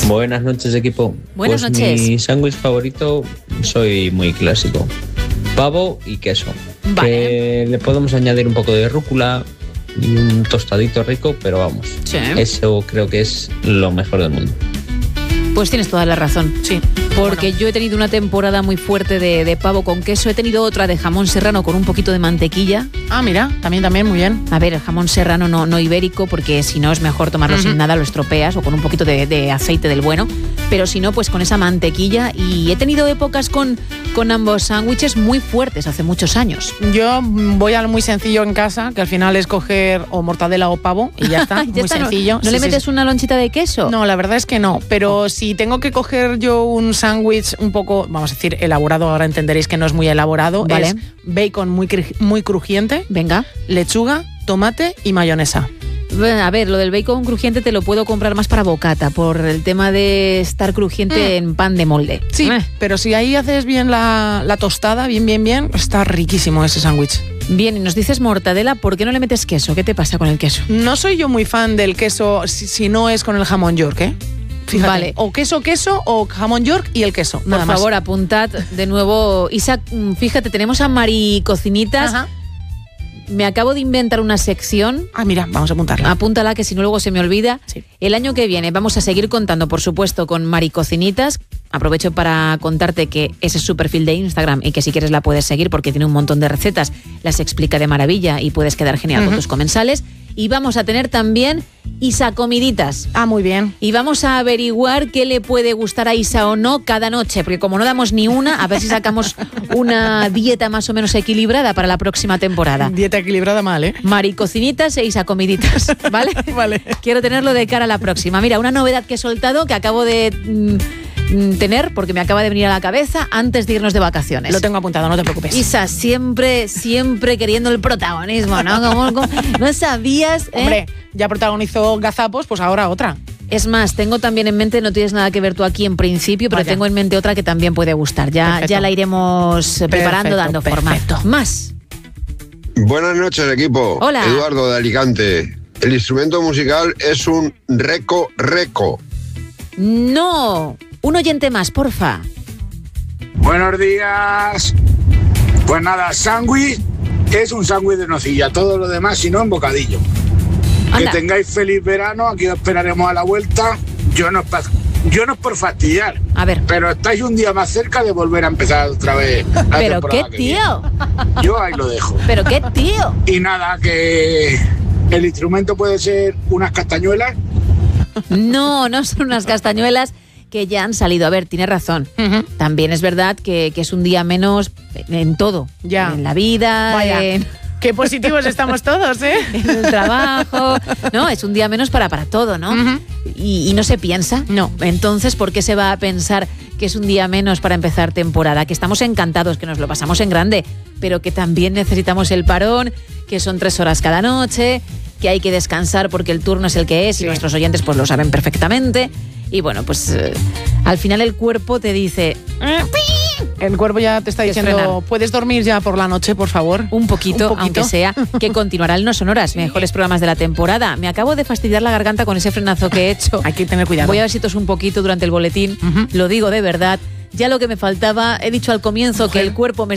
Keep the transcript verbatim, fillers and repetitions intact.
Buenas noches, equipo. Buenas pues noches. Mi sándwich favorito, soy muy clásico. Pavo y queso. Vale. Que le podemos añadir un poco de rúcula y un tostadito rico, pero vamos. Sí. Eso creo que es lo mejor del mundo. Pues tienes toda la razón. Sí. Porque Bueno. yo he tenido una temporada muy fuerte de, de pavo con queso. He tenido otra de jamón serrano con un poquito de mantequilla. Ah, mira, también, también, muy bien. A ver, el jamón serrano no, no ibérico, porque si no es mejor tomarlo Uh-huh. sin nada, lo estropeas, o con un poquito de, de aceite del bueno. Pero si no, pues con esa mantequilla. Y he tenido épocas con, con ambos sándwiches muy fuertes hace muchos años. Yo voy al muy sencillo en casa, que al final es coger o mortadela o pavo y ya está, Ya muy está, ¿no- sencillo. ¿No, Sí, le sí, metes sí. una lonchita de queso? No, la verdad es que no, pero si tengo que coger yo un sándwich un poco, vamos a decir, elaborado, ahora entenderéis que no es muy elaborado, Vale. es bacon muy, cri- muy crujiente, Venga. lechuga, tomate y mayonesa. Bueno, a ver, lo del bacon crujiente te lo puedo comprar más para bocata, por el tema de estar crujiente Mm. en pan de molde. Sí, Eh. pero si ahí haces bien la, la tostada, bien, bien, bien, está riquísimo ese sándwich. Bien, y nos dices mortadela, ¿por qué no le metes queso? ¿Qué te pasa con el queso? No soy yo muy fan del queso si, si no es con el jamón York, ¿eh? Fíjate, Vale. o queso, queso, o jamón York y el queso, Por nada más. favor, apuntad de nuevo. Isa, mm, fíjate, tenemos a Mari Cocinitas. Ajá. Me acabo de inventar una sección. Ah, mira, vamos a apuntarla. Apúntala, que si no luego se me olvida. Sí. El año que viene vamos a seguir contando, por supuesto, con Mari Cocinitas. Aprovecho para contarte que ese es su perfil de Instagram y que si quieres la puedes seguir porque tiene un montón de recetas, las explica de maravilla y puedes quedar genial Ujú. con tus comensales. Y vamos a tener también Isa Comiditas. Ah, muy bien. Y vamos a averiguar qué le puede gustar a Isa o no cada noche, porque como no damos ni una, a ver si sacamos una dieta más o menos equilibrada para la próxima temporada. Dieta equilibrada mal, ¿eh? Mari Cocinitas e Isa Comiditas, ¿vale? Vale. Quiero tenerlo de cara a la próxima. Mira, una novedad que he soltado, que acabo de mm, tener, porque me acaba de venir a la cabeza antes de irnos de vacaciones. Lo tengo apuntado, no te preocupes. Isa, siempre, siempre queriendo el protagonismo, ¿no? Como, como- no sabías, ¿eh? Hombre, ya protagonizó Gazapos, pues ahora otra. Es más, tengo también en mente, no tienes nada que ver tú aquí en principio, pero Vaya. tengo en mente otra que también puede gustar. Ya, Perfecto. ya la iremos eh, preparando, Perfecto, dando perfecto. forma. Más. Buenas noches, equipo. Hola. Eduardo de Alicante. El instrumento musical es un reco reco. No. Un oyente más, porfa. Buenos días. Pues nada, sándwich es un sándwich de nocilla. Todo lo demás, si no, en bocadillo. Anda. Que tengáis feliz verano. Aquí os esperaremos a la vuelta. Yo no es, pa- yo no es por fastidiar, A ver. pero estáis un día más cerca de volver a empezar otra vez la Pero temporada qué que viene. tío. Yo ahí lo dejo. Pero qué tío. Y nada, que el instrumento puede ser unas castañuelas. No, no son unas castañuelas que ya han salido. A ver, tiene razón. Ujú. También es verdad que, que es un día menos en todo. Ya. En la vida, Vaya. en, Qué positivos estamos todos, ¿eh? en el trabajo. No, es un día menos para, para todo, ¿no? Ujú. y, y no se piensa. No. Entonces, ¿por qué se va a pensar que es un día menos para empezar temporada? Que estamos encantados, que nos lo pasamos en grande, pero que también necesitamos el parón, que son tres horas cada noche, que hay que descansar porque el turno es el que es y Sí. nuestros oyentes pues lo saben perfectamente. Y bueno, pues eh, al final el cuerpo te dice El cuerpo ya te está Que es diciendo, frenar. ¿puedes dormir ya por la noche, por favor? un poquito, Un poquito. aunque sea, que continuará el No Sonoras, mejores programas de la temporada. Me acabo de fastidiar la garganta con ese frenazo que he hecho. Hay que tener cuidado. Voy a ver si tos un poquito durante el boletín. Ujú. Lo digo de verdad. Ya lo que me faltaba, he dicho al comienzo que Mujer. el cuerpo me